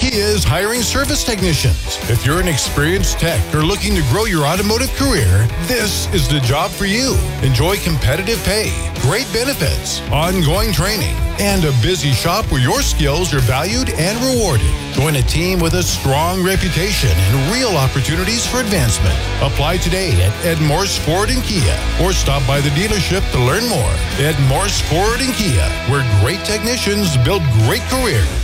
Kia is hiring service technicians. If you're an experienced tech or looking to grow your automotive career, this is the job for you. Enjoy competitive pay, great benefits, ongoing training, and a busy shop where your skills are valued and rewarded. Join a team with a strong reputation and real opportunities for advancement. Apply today at Ed Morse Ford and Kia or stop by the dealership to learn more. Ed Morse Ford and Kia, where great technicians build great careers.